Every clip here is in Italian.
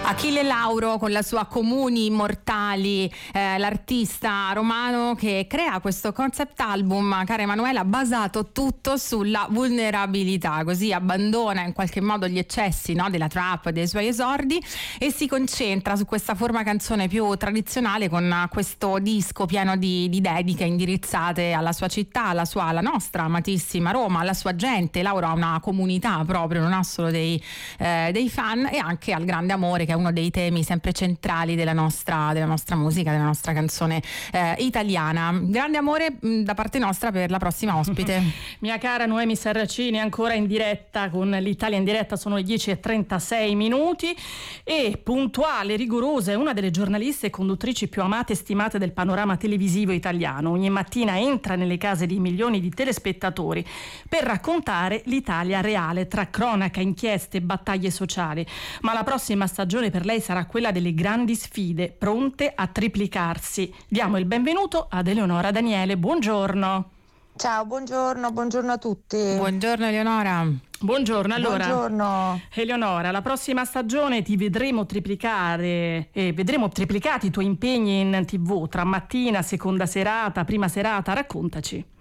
Achille Lauro con la sua Comuni Immortali, l'artista romano che crea questo concept album, cara Emanuela, basato tutto sulla vulnerabilità, così abbandona in qualche modo gli eccessi, no, della trap, dei suoi esordi, e si concentra su questa forma canzone più tradizionale, con questo disco pieno di dediche indirizzate alla sua città, alla nostra amatissima Roma, alla sua gente. Lauro ha una comunità proprio, non ha solo dei fan, e anche al grande amore, che è uno dei temi sempre centrali della nostra musica, della nostra canzone italiana. Grande amore da parte nostra per la prossima ospite. Mia cara Noemi Sarracini, ancora in diretta con l'Italia in diretta, sono le 10:36 e puntuale, rigorosa, è una delle giornaliste e conduttrici più amate e stimate del panorama televisivo italiano. Ogni mattina entra nelle case di milioni di telespettatori per raccontare l'Italia reale, tra cronaca, inchieste e battaglie sociali. Ma la prossima stagione per lei sarà quella delle grandi sfide, pronte a triplicarsi. Diamo il benvenuto ad Eleonora Daniele. Buongiorno. Ciao, buongiorno a tutti. Buongiorno Eleonora. Buongiorno. Allora, buongiorno. Eleonora, la prossima stagione ti vedremo triplicare e vedremo triplicati i tuoi impegni in TV, tra mattina, seconda serata, prima serata. Raccontaci.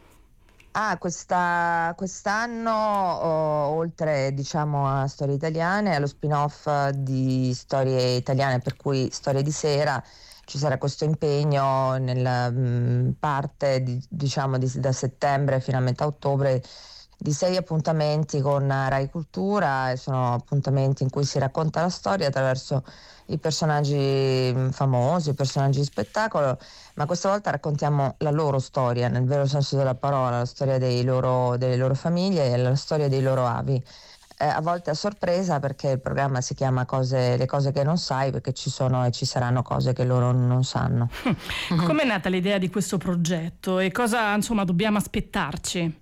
Quest'anno, oltre a Storie Italiane, allo spin-off di Storie Italiane, per cui Storie di Sera, ci sarà questo impegno nella parte da settembre fino a metà ottobre di 6 appuntamenti con Rai Cultura, e sono appuntamenti in cui si racconta la storia attraverso i personaggi famosi, i personaggi di spettacolo, ma questa volta raccontiamo la loro storia, nel vero senso della parola, la storia delle loro famiglie e la storia dei loro avi. A volte a sorpresa, perché il programma si chiama Le cose che non sai, perché ci sono e ci saranno cose che loro non sanno. Com'è nata l'idea di questo progetto e cosa dobbiamo aspettarci?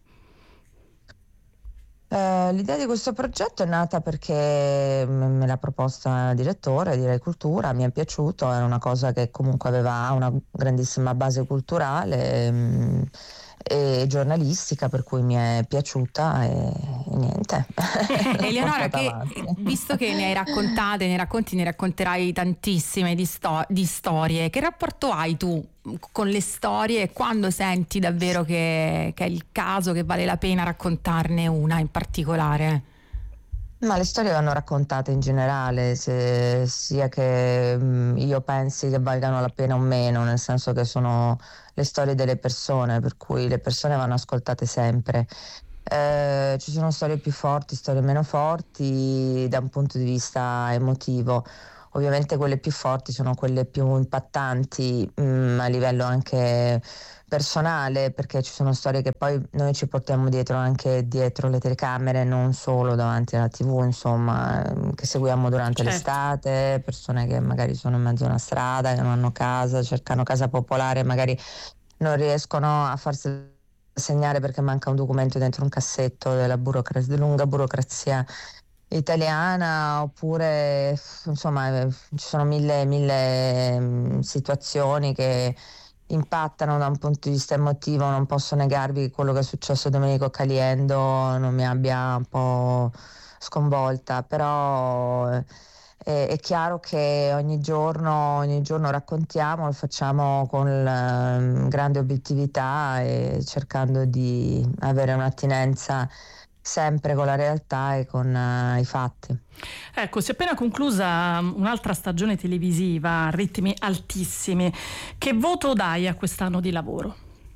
L'idea di questo progetto è nata perché me l'ha proposta il direttore di Rai Cultura, mi è piaciuto, è una cosa che comunque aveva una grandissima base culturale e giornalistica, per cui mi è piaciuta e niente. Eleonora, visto che ne racconterai tantissime di storie, che rapporto hai tu con le storie, e quando senti davvero che è il caso, che vale la pena raccontarne una in particolare? Ma le storie vanno raccontate in generale, sia che io pensi che valgano la pena o meno, nel senso che sono le storie delle persone, per cui le persone vanno ascoltate sempre. Ci sono storie più forti, storie meno forti da un punto di vista emotivo. Ovviamente quelle più forti sono quelle più impattanti a livello anche personale, perché ci sono storie che poi noi ci portiamo dietro anche dietro le telecamere, non solo davanti alla TV, che seguiamo durante l'estate, persone che magari sono in mezzo a una strada, che non hanno casa, cercano casa popolare, magari non riescono a farsi segnare perché manca un documento dentro un cassetto della lunga burocrazia italiana, oppure ci sono mille situazioni che impattano da un punto di vista emotivo. Non posso negarvi che quello che è successo a Domenico Caliendo non mi abbia un po' sconvolta, però è chiaro che ogni giorno raccontiamo, lo facciamo con grande obiettività e cercando di avere un'attinenza sempre con la realtà e con i fatti. Ecco, si è appena conclusa un'altra stagione televisiva a ritmi altissimi. Che voto dai a quest'anno di lavoro?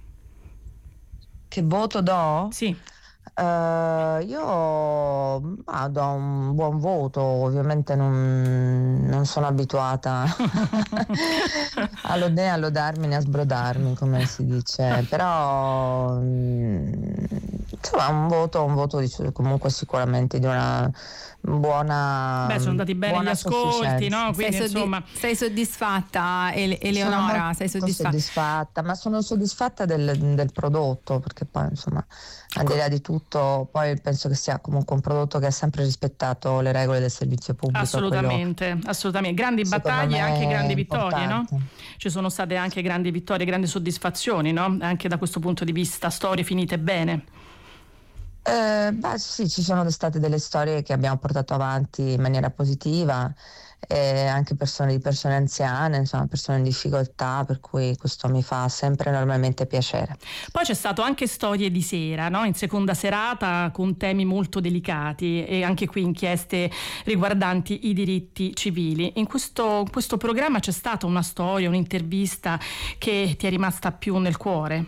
Che voto do? Sì. Io do un buon voto, ovviamente non sono abituata né a lodarmi né a sbrodarmi, come si dice, però un voto comunque sicuramente di una buona. Sono andati bene gli ascolti, no? Quindi, sei soddisfatta, Eleonora? Sei soddisfatta, ma sono soddisfatta del prodotto, perché poi al di là di tutto, poi penso che sia comunque un prodotto che ha sempre rispettato le regole del servizio pubblico. Assolutamente. Grandi battaglie e anche grandi vittorie, no? Ci sono state anche grandi vittorie, grandi soddisfazioni, no? Anche da questo punto di vista, storie finite bene. Sì, ci sono state delle storie che abbiamo portato avanti in maniera positiva, anche di persone anziane, insomma, persone in difficoltà, per cui questo mi fa sempre enormemente piacere. Poi c'è stato anche Storie di sera, no? In seconda serata, con temi molto delicati, e anche qui inchieste riguardanti i diritti civili. In questo programma c'è stata una storia, un'intervista che ti è rimasta più nel cuore?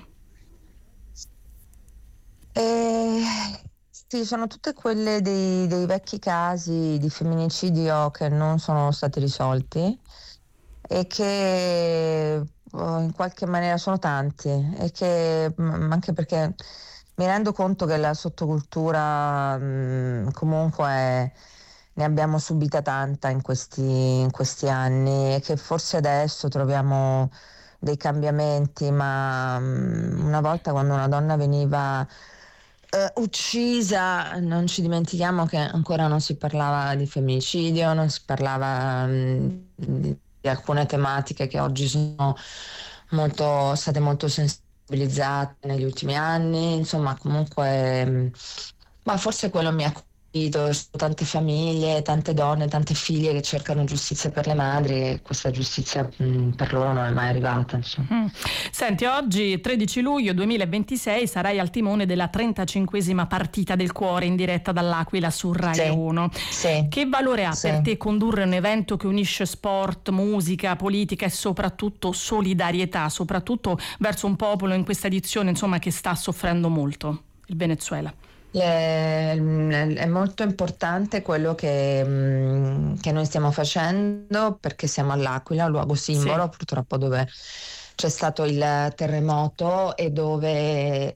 Sì, sono tutte quelle dei vecchi casi di femminicidio che non sono stati risolti e che in qualche maniera sono tanti, e che anche perché mi rendo conto che la sottocultura comunque ne abbiamo subita tanta in questi anni, e che forse adesso troviamo dei cambiamenti, ma una volta, quando una donna veniva uccisa, non ci dimentichiamo che ancora non si parlava di femminicidio, non si parlava di alcune tematiche che oggi sono state molto sensibilizzate negli ultimi anni. Insomma, comunque, ma forse quello mi ha colpito. Sono tante famiglie, tante donne, tante figlie che cercano giustizia per le madri, e questa giustizia per loro non è mai arrivata, insomma. Senti, oggi 13 luglio 2026 sarai al timone della 35esima partita del cuore in diretta dall'Aquila su Rai 1. Sì. Che valore ha per te condurre un evento che unisce sport, musica, politica e soprattutto solidarietà, soprattutto verso un popolo in questa edizione, insomma, che sta soffrendo molto, il Venezuela? È molto importante quello che noi stiamo facendo, perché siamo all'Aquila, un luogo simbolo, purtroppo, dove c'è stato il terremoto e dove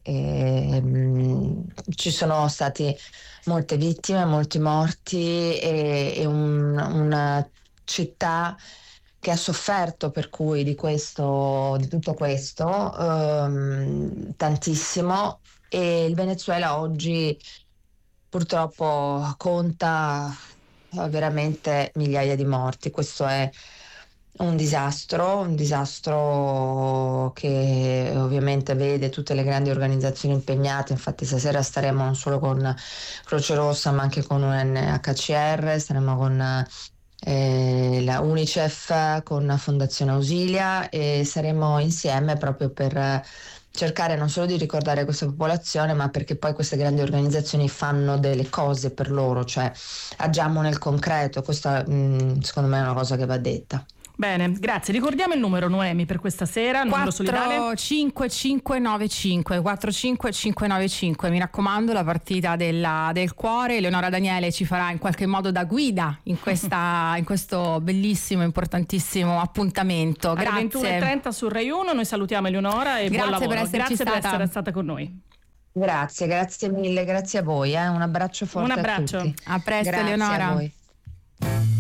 ci sono stati molte vittime, molti morti, e una città che ha sofferto per cui di tutto questo tantissimo. E il Venezuela oggi purtroppo conta veramente migliaia di morti. Questo è un disastro che ovviamente vede tutte le grandi organizzazioni impegnate. Infatti stasera staremo non solo con Croce Rossa, ma anche con UNHCR, staremo con la UNICEF, con Fondazione Ausilia, e saremo insieme proprio per cercare non solo di ricordare questa popolazione, ma perché poi queste grandi organizzazioni fanno delle cose per loro, cioè agiamo nel concreto. Questa secondo me è una cosa che va detta. Bene, grazie. Ricordiamo il numero, Noemi, per questa sera, il numero solidale 45595. Mi raccomando, la partita del cuore. Eleonora Daniele ci farà in qualche modo da guida in questo bellissimo, importantissimo appuntamento. Grazie. Alle 21:30 su Rai 1. Noi salutiamo Eleonora e buon lavoro. Grazie per essere stata con noi. Grazie mille, grazie a voi. Un abbraccio forte. Un abbraccio. A tutti. A presto, Grazie Eleonora. a voi.